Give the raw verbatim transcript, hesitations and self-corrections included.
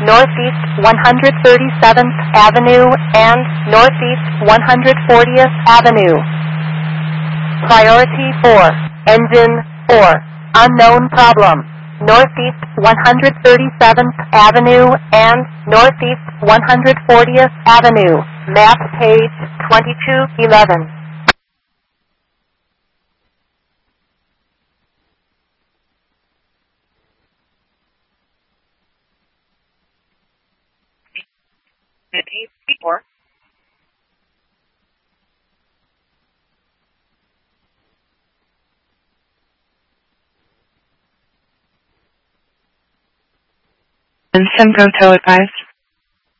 Northeast one hundred thirty-seventh Avenue and Northeast one hundred fortieth Avenue. Priority four, Engine four, unknown problem. Northeast one hundred thirty-seventh Avenue and Northeast one hundred fortieth Avenue. Map page twenty-two eleven. Four. And Simcoe advised.